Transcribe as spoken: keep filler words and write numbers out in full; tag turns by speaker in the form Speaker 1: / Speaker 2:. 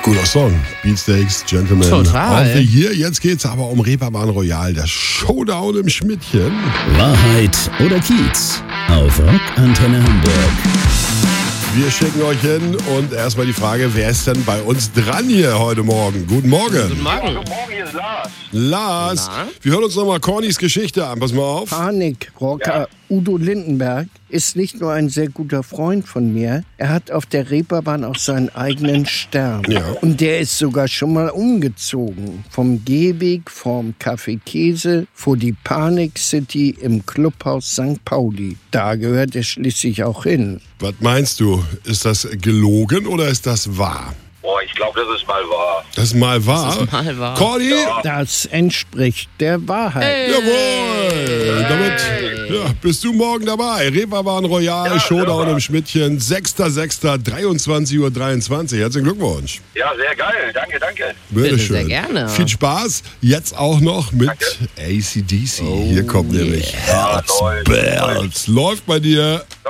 Speaker 1: Guter Song. Beatsteaks, Gentlemen
Speaker 2: Total.
Speaker 1: of the Year. Jetzt geht's aber um Reeperbahn Royal, der Showdown im Schmidtchen.
Speaker 3: Wahrheit oder Kiez auf Rock Antenne Hamburg.
Speaker 1: Wir schicken euch hin und erstmal die Frage, wer ist denn bei uns dran hier heute Morgen? Guten Morgen.
Speaker 2: Guten Morgen.
Speaker 4: Guten Morgen, hier ist Lars.
Speaker 1: Lars,
Speaker 2: Na?
Speaker 1: wir hören uns nochmal Cornys Geschichte an. Pass mal auf.
Speaker 5: Panikrocker Udo Lindenberg ist nicht nur ein sehr guter Freund von mir, er hat auf der Reeperbahn auch seinen eigenen Stern.
Speaker 1: Ja.
Speaker 5: Und der ist sogar schon mal umgezogen. Vom Gehweg, vom Café Käse, vor die Panik City im Clubhaus Sankt Pauli. Da gehört er schließlich auch hin.
Speaker 1: Was meinst du? Ist das gelogen oder ist das wahr?
Speaker 4: Boah, ich glaube, das ist mal wahr.
Speaker 1: Das ist mal wahr.
Speaker 2: ist mal wahr.
Speaker 1: Corny?
Speaker 5: Das entspricht der Wahrheit.
Speaker 1: Jawohl! Damit ja, bist du morgen dabei. Reeperbahn Royal,
Speaker 4: Ja,
Speaker 1: Showdown
Speaker 4: ja.
Speaker 1: im Schmidtchen, sechster sechster dreiundzwanzig Uhr dreiundzwanzig. Herzlichen Glückwunsch.
Speaker 4: Ja, sehr geil. Danke, danke.
Speaker 1: Bitte
Speaker 2: Bitte,
Speaker 1: schön.
Speaker 2: sehr gerne.
Speaker 1: Viel Spaß. Jetzt auch noch mit A C D C. Hier kommt nämlich
Speaker 4: Ja,
Speaker 1: Herz
Speaker 4: toll.
Speaker 1: Bells. Läuft bei dir.